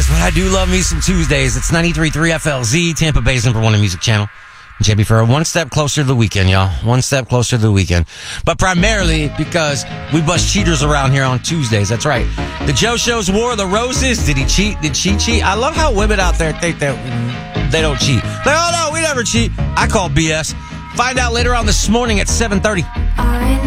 but I do love me some Tuesdays. It's 93.3 FLZ, Tampa Bay's number one music channel. JB Farrow, one step closer to the weekend, y'all. One step closer to the weekend. But primarily because we bust cheaters around here on Tuesdays. That's right. The Joe Show's War of the Roses. Did he cheat? Did she cheat? I love how women out there think that they don't cheat. Like, oh no, we never cheat. I call BS. Find out later on this morning at 7:30.